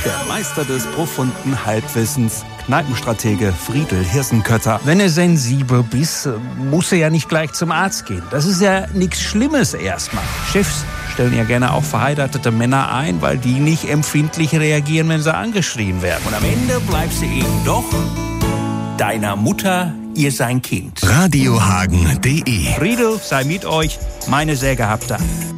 der Meister des profunden Halbwissens, Kneipenstratege Friedel Hirsenkötter. Wenn du sensibel bist, musst du ja nicht gleich zum Arzt gehen. Das ist ja nichts Schlimmes erstmal. Chefs stellen ja gerne auch verheiratete Männer ein, weil die nicht empfindlich reagieren, wenn sie angeschrien werden. Und am Ende bleibst du eben doch deiner Mutter ihr sein Kind. Radiohagen.de Friedel sei mit euch, meine sehr gehabte.